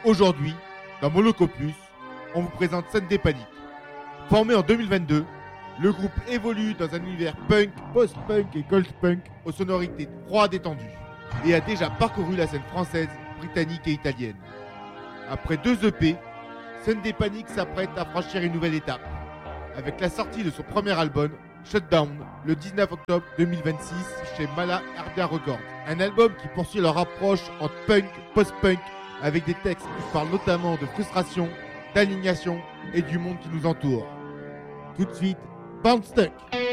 Aujourd'hui, dans Moloko Plus, on vous présente Sunday Panic. Formé en 2022, le groupe évolue dans un univers punk, post-punk et gold-punk aux sonorités froides et tendues et a déjà parcouru la scène française, britannique et italienne. Après 2 EP, Sunday Panic s'apprête à franchir une nouvelle étape avec la sortie de son premier album, Shutdown, le 19 octobre 2026 chez Mala Herbia Records. Un album qui poursuit leur approche entre punk, post-punk avec des textes qui parlent notamment de frustration, d'indignation et du monde qui nous entoure. Tout de suite, Bound Stuck.